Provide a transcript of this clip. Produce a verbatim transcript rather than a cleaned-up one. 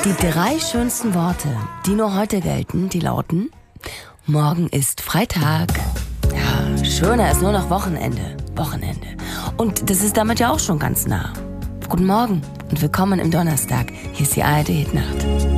Die drei schönsten Worte, die nur heute gelten, die lauten: Morgen ist Freitag. Ja, schöner ist nur noch Wochenende. Wochenende. Und das ist damit ja auch schon ganz nah. Guten Morgen und willkommen im Donnerstag. Hier ist die A R D Hitnacht.